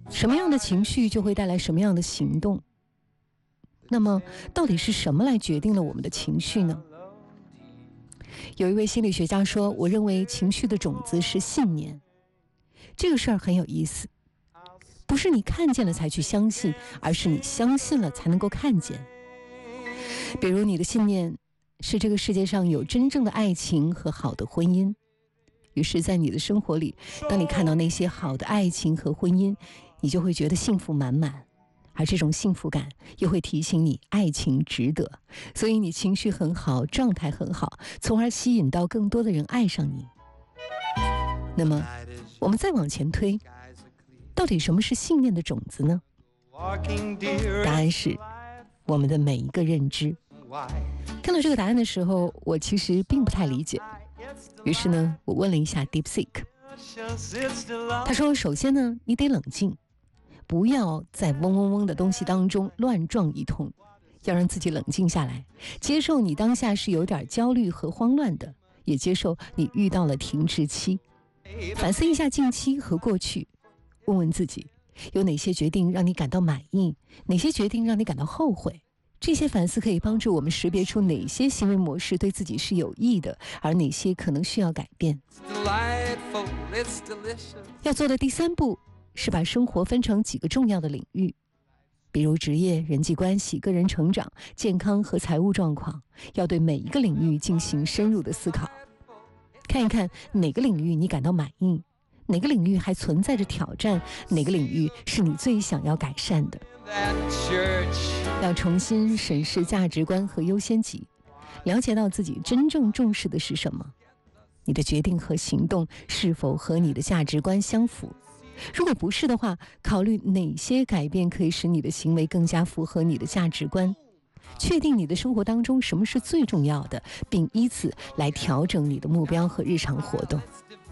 什么样的情绪就会带来什么样的行动。那么到底是什么来决定了我们的情绪呢？有一位心理学家说，我认为情绪的种子是信念。这个事儿很有意思，不是你看见了才去相信，而是你相信了才能够看见。比如你的信念是这个世界上有真正的爱情和好的婚姻，于是在你的生活里，当你看到那些好的爱情和婚姻，你就会觉得幸福满满，而这种幸福感又会提醒你爱情值得，所以你情绪很好，状态很好，从而吸引到更多的人爱上你。那么我们再往前推，到底什么是信念的种子呢？答案是我们的每一个认知。看到这个答案的时候，我其实并不太理解，于是呢，我问了一下 DeepSeek。 他说，首先呢，你得冷静，不要在嗡嗡嗡的东西当中乱撞一通，要让自己冷静下来，接受你当下是有点焦虑和慌乱的，也接受你遇到了停滞期，反思一下近期和过去，问问自己有哪些决定让你感到满意，哪些决定让你感到后悔。这些反思可以帮助我们识别出哪些行为模式对自己是有益的，而哪些可能需要改变。要做的第三步是把生活分成几个重要的领域，比如职业、人际关系、个人成长、健康和财务状况，要对每一个领域进行深入的思考，看一看哪个领域你感到满意，哪个领域还存在着挑战，哪个领域是你最想要改善的。要重新审视价值观和优先级，了解到自己真正重视的是什么，你的决定和行动是否和你的价值观相符。如果不是的话，考虑哪些改变可以使你的行为更加符合你的价值观，确定你的生活当中什么是最重要的，并依此来调整你的目标和日常活动。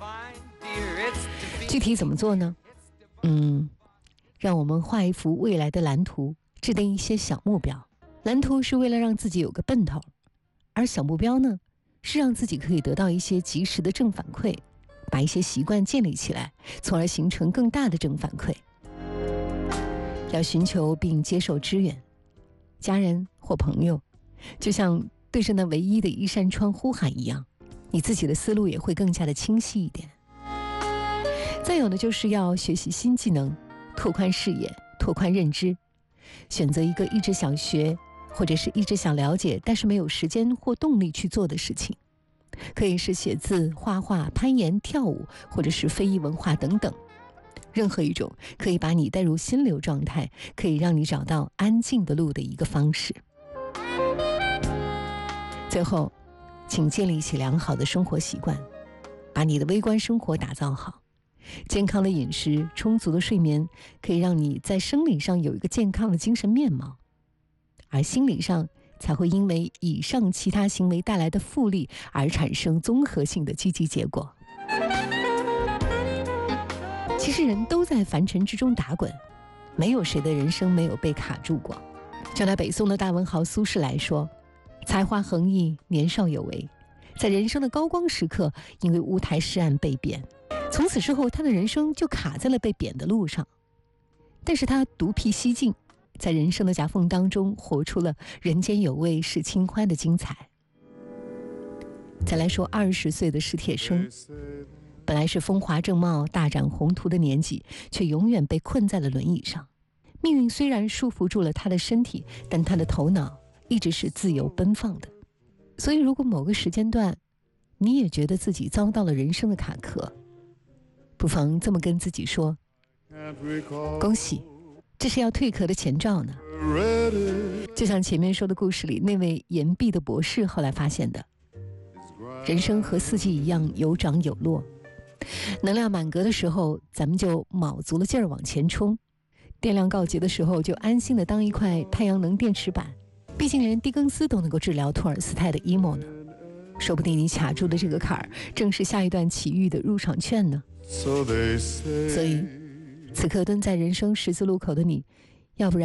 具体怎么做呢？让我们画一幅未来的蓝图，制定一些小目标。蓝图是为了让自己有个奔头，而小目标呢，是让自己可以得到一些及时的正反馈，把一些习惯建立起来，从而形成更大的正反馈。要寻求并接受支援，家人或朋友，就像对着那唯一的一扇窗呼喊一样，你自己的思路也会更加的清晰一点。再有的就是要学习新技能，拓宽视野，拓宽认知，选择一个一直想学或者是一直想了解但是没有时间或动力去做的事情，可以是写字、画画、攀岩、跳舞，或者是非遗文化等等，任何一种可以把你带入心流状态，可以让你找到安静的路的一个方式。最后，请建立起良好的生活习惯，把你的微观生活打造好。健康的饮食、充足的睡眠，可以让你在生理上有一个健康的精神面貌，而心理上才会因为以上其他行为带来的复利而产生综合性的积极结果。其实人都在凡尘之中打滚，没有谁的人生没有被卡住过。就拿北宋的大文豪苏轼来说，才华横溢，年少有为，在人生的高光时刻因为乌台诗案被贬，从此之后他的人生就卡在了被贬的路上。但是他独辟蹊径，在人生的夹缝当中活出了人间有味是清欢的精彩。再来说20岁的史铁生，本来是风华正茂、大展宏图的年纪，却永远被困在了轮椅上。命运虽然束缚住了他的身体，但他的头脑一直是自由奔放的。所以如果某个时间段你也觉得自己遭到了人生的卡壳，不妨这么跟自己说，恭喜，这是要蜕壳的前兆呢。就像前面说的故事里那位岩壁的博士后来发现的，人生和四季一样有涨有落，能量满格的时候咱们就卯足了劲儿往前冲，电量告急的时候就安心的当一块太阳能电池板。毕竟连狄更斯都能够治疗托尔斯泰的 emo 呢，说不定你卡住的这个坎儿正是下一段奇遇的入场券呢。所以此刻蹲在人生十字路口的你，要不然